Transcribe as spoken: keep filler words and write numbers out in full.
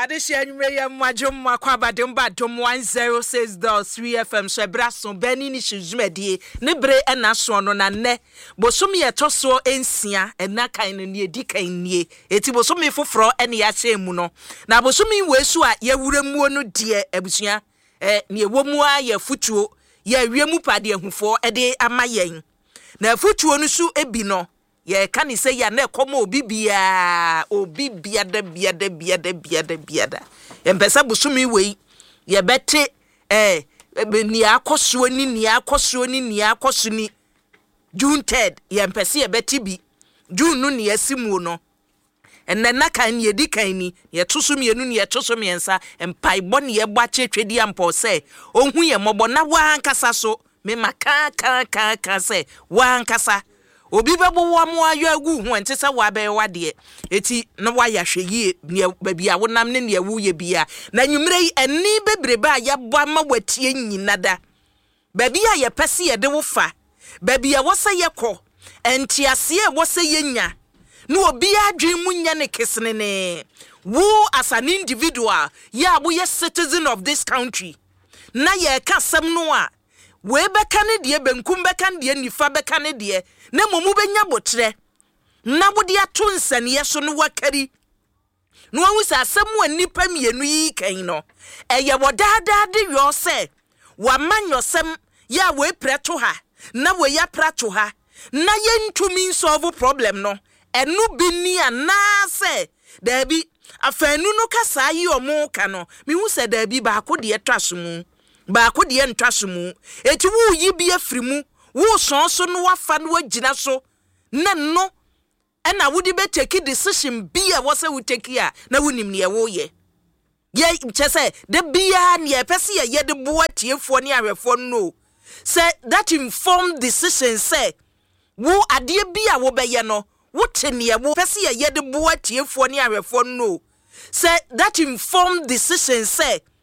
Adesha Nyumreya Mwajum Makwabadum Badum one oh six point three F M Shebrason Beni ni Shizumedie Nebre ena so no na ne bosomi etoso ensia ena kan no ne edi kan nie eti bosomi foforo ene ya hye mu no na bosomi wesu a ye wuramuo no de abusua eh ne womu a ye futuo ye wiemu pade ahufo ede amayen na futuo no su ebi no ye kan ni say ya na ekomo obi bia obi bia da bia da bia da bia da bia da empesa busumi wei ye bete eh ni akoso ni ni akoso ni ni akoso ni June third ye empesa ye bete bi June no ne asimu no enne na kan ye di kan ni ye toso mienu ni ye toso miensa empaibo ne ye bwa chetwedi ampo se ohun ye mobo na wa ankasa so me maka ka ka ka se wa ankasa obi bebo wo mo ayo agu hu ente se wa be wade eti na wa ya hweye ba bia wonam ne ne awu ye bia na nwumre eni bebrebe a ye bo ama watie nyinada ba bia ye pese ye de wo fa ba bia wo se ye kɔ entiase e wo se ye nya no obi adwen mu nya ne kesene ne wo as an individual ya wo ye citizen of this country na ye ka sem no a we beka ne de benkum beka ne de nifa beka ne de na momu benya botre na wode ato nsane so no wakari no hu sa asemu anipa mienu yi kan no eye wodada de yo se wa manyosem ya we preto ha na we ya prato ha na ye ntumi solve problem no enu bi ni ana se da bi afanu no kasa yi omo ka no mi hu se da bi ba ko de etwasomu ba ko de entwasomu eti wu yi bi afrimu wo son so no wafa no agina so na no ena wudi be take decision bia wo se wo take ya na wonim ne wo ye ye chese de bia ne pese ye de boa tiefo ne awefo no say that informed decision say wo ade bia wo be ye no wo te ne wo pese ye de boa tiefo ne awefo no say that informed decision say